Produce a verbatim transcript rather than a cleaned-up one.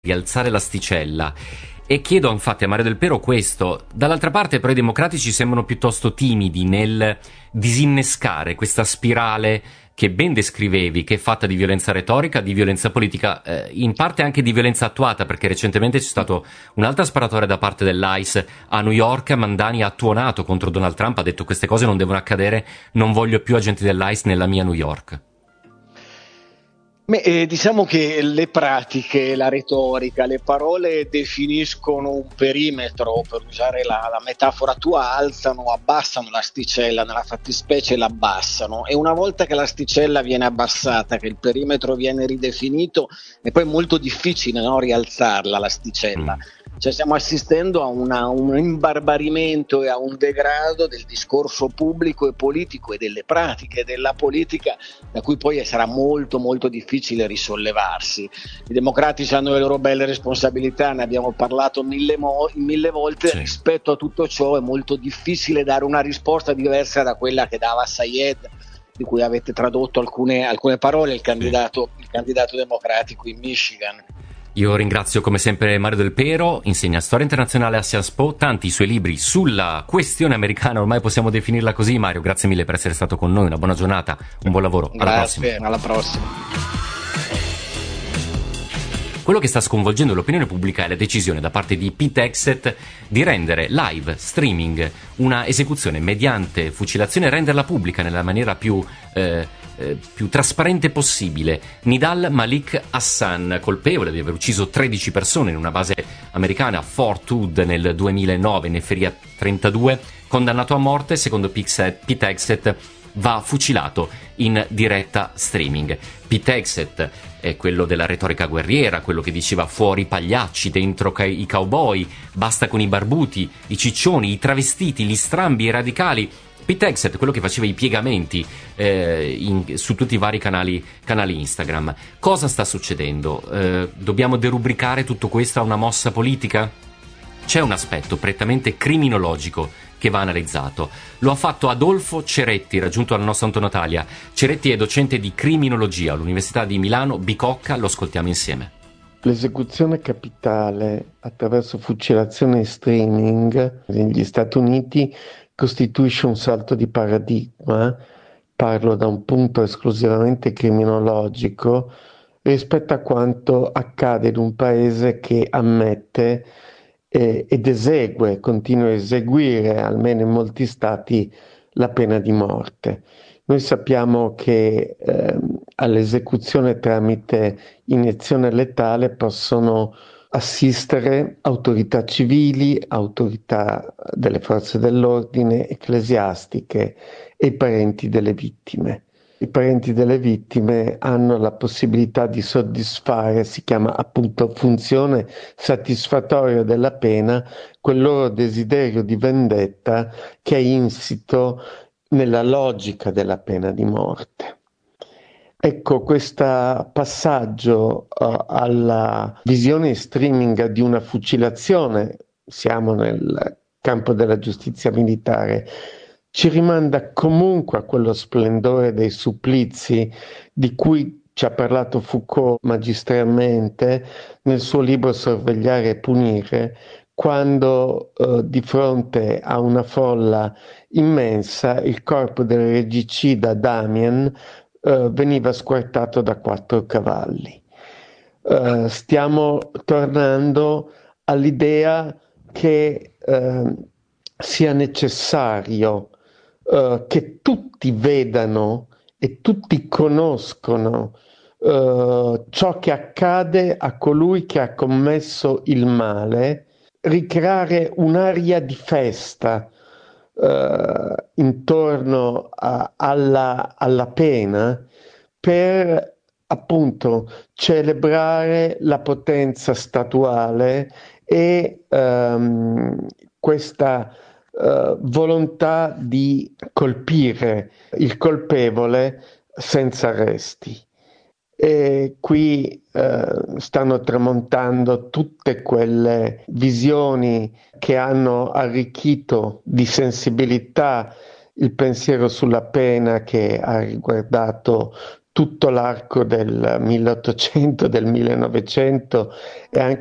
rialzare l'asticella. E chiedo infatti a Mario Del Pero questo. Dall'altra parte però i democratici sembrano piuttosto timidi nel disinnescare questa spirale che ben descrivevi, che è fatta di violenza retorica, di violenza politica, eh, in parte anche di violenza attuata, perché recentemente c'è stata un'altra sparatoria da parte dell'I C E a New York. Mandani ha tuonato contro Donald Trump, ha detto queste cose non devono accadere, non voglio più agenti dell'I C E nella mia New York. Beh, eh, diciamo che le pratiche, la retorica, le parole definiscono un perimetro, per usare la, la metafora tua, alzano o abbassano l'asticella, nella fattispecie l'abbassano, e una volta che l'asticella viene abbassata, che il perimetro viene ridefinito, è poi molto difficile, no, rialzarla l'asticella. Mm. Cioè stiamo assistendo a una, un imbarbarimento e a un degrado del discorso pubblico e politico e delle pratiche della politica, da cui poi sarà molto molto difficile risollevarsi. I democratici hanno le loro belle responsabilità, ne abbiamo parlato mille, mo- mille volte. Sì. Rispetto a tutto ciò è molto difficile dare una risposta diversa da quella che dava Sayed, di cui avete tradotto alcune, alcune parole, il candidato, sì. il candidato democratico in Michigan. Io ringrazio come sempre Mario Del Pero, insegna storia internazionale a Sciences Po, tanti i suoi libri sulla questione americana, ormai possiamo definirla così. Mario, grazie mille per essere stato con noi, una buona giornata, un buon lavoro, alla grazie, prossima. Alla prossima. Quello che sta sconvolgendo l'opinione pubblica è la decisione da parte di Pete Hegseth di rendere live streaming una esecuzione mediante fucilazione e renderla pubblica nella maniera più eh, eh, più trasparente possibile. Nidal Malik Hassan, colpevole di aver ucciso tredici persone in una base americana, Fort Hood, nel duemilanove, ne ferì trentadue, condannato a morte, secondo Pete Hegseth va fucilato in diretta streaming. Pete Hegseth è quello della retorica guerriera, quello che diceva fuori i pagliacci, dentro i cowboy, basta con i barbuti, i ciccioni, i travestiti, gli strambi, i radicali. Pete Hegseth, quello che faceva i piegamenti eh, in, su tutti i vari canali, canali Instagram. Cosa sta succedendo? Eh, dobbiamo derubricare tutto questo a una mossa politica? C'è un aspetto prettamente criminologico che va analizzato. Lo ha fatto Adolfo Ceretti, raggiunto dalla nostra Antonatalia. Ceretti è docente di criminologia all'Università di Milano Bicocca, lo ascoltiamo insieme. L'esecuzione capitale attraverso fucilazione e streaming negli Stati Uniti costituisce un salto di paradigma, parlo da un punto esclusivamente criminologico, rispetto a quanto accade in un paese che ammette eh, ed esegue, continua a eseguire, almeno in molti stati, la pena di morte. Noi sappiamo che eh, all'esecuzione tramite iniezione letale possono assistere autorità civili, autorità delle forze dell'ordine, ecclesiastiche e i parenti delle vittime. I parenti delle vittime hanno la possibilità di soddisfare, si chiama appunto funzione satisfatoria della pena, quel loro desiderio di vendetta che è insito nella logica della pena di morte. Ecco, questo passaggio uh, alla visione streaming di una fucilazione, siamo nel campo della giustizia militare, ci rimanda comunque a quello splendore dei supplizi di cui ci ha parlato Foucault magistralmente nel suo libro Sorvegliare e punire, quando uh, di fronte a una folla immensa il corpo del regicida Damien Uh, veniva squartato da quattro cavalli. Uh, stiamo tornando all'idea che uh, sia necessario uh, che tutti vedano e tutti conoscono uh, ciò che accade a colui che ha commesso il male, ricreare un'aria di festa Uh, intorno a, alla, alla pena per appunto celebrare la potenza statuale e um, questa uh, volontà di colpire il colpevole senza arresti. E qui eh, stanno tramontando tutte quelle visioni che hanno arricchito di sensibilità il pensiero sulla pena che ha riguardato tutto l'arco del milleottocento, del millenovecento e anche